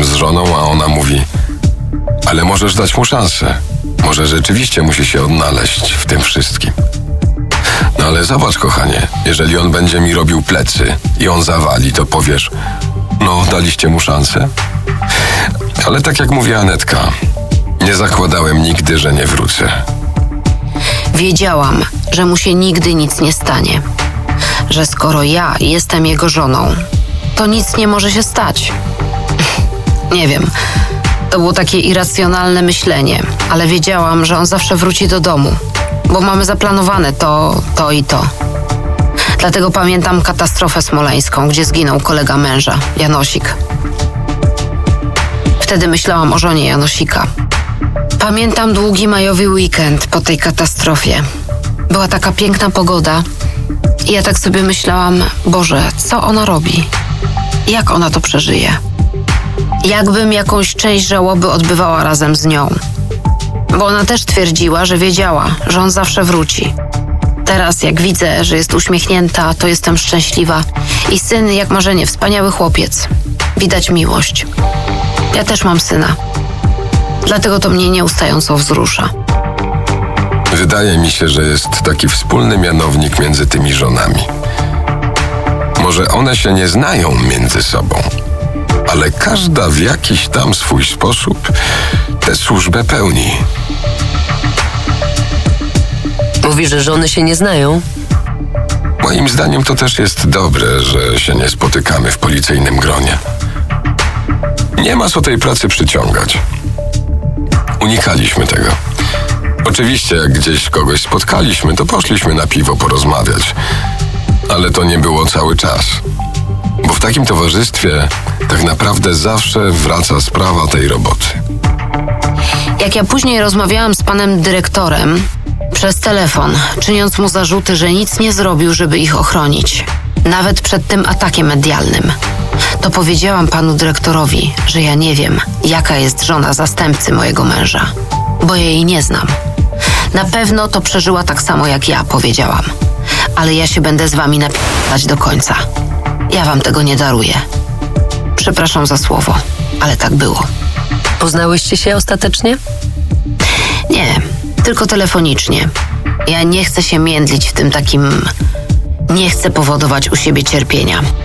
razem z żoną, a ona mówi: ale możesz dać mu szansę. Może rzeczywiście musi się odnaleźć w tym wszystkim. No ale zobacz, kochanie, jeżeli on będzie mi robił plecy i on zawali, to powiesz: no, daliście mu szansę? Ale tak jak mówi Anetka, nie zakładałem nigdy, że nie wrócę. Wiedziałam, że mu się nigdy nic nie stanie. Że skoro ja jestem jego żoną, to nic nie może się stać. Nie wiem, to było takie irracjonalne myślenie, ale wiedziałam, że on zawsze wróci do domu, bo mamy zaplanowane to i to. Dlatego pamiętam katastrofę smoleńską, gdzie zginął kolega męża, Janosik. Wtedy myślałam o żonie Janosika. Pamiętam długi majowy weekend po tej katastrofie. Była taka piękna pogoda i ja tak sobie myślałam: Boże, co ona robi? Jak ona to przeżyje? Jakbym jakąś część żałoby odbywała razem z nią. Bo ona też twierdziła, że wiedziała, że on zawsze wróci. Teraz jak widzę, że jest uśmiechnięta, to jestem szczęśliwa. I syn jak marzenie, wspaniały chłopiec. Widać miłość. Ja też mam syna. Dlatego to mnie nieustająco wzrusza. Wydaje mi się, że jest taki wspólny mianownik między tymi żonami. Może one się nie znają między sobą, ale każda w jakiś tam swój sposób tę służbę pełni. Mówisz, że żony się nie znają? Moim zdaniem to też jest dobre, że się nie spotykamy w policyjnym gronie. Nie ma co tej pracy przyciągać. Unikaliśmy tego. Oczywiście, jak gdzieś kogoś spotkaliśmy, to poszliśmy na piwo porozmawiać. Ale to nie było cały czas. Bo w takim towarzystwie tak naprawdę zawsze wraca sprawa tej roboty. Jak ja później rozmawiałam z panem dyrektorem przez telefon, czyniąc mu zarzuty, że nic nie zrobił, żeby ich ochronić, nawet przed tym atakiem medialnym, to powiedziałam panu dyrektorowi, że ja nie wiem, jaka jest żona zastępcy mojego męża, bo ja jej nie znam. Na pewno to przeżyła tak samo jak ja, powiedziałam. Ale ja się będę z wami napisać do końca. Ja wam tego nie daruję. Przepraszam za słowo, ale tak było. Poznałyście się ostatecznie? Nie, tylko telefonicznie. Ja nie chcę się międlić w tym takim... Nie chcę powodować u siebie cierpienia.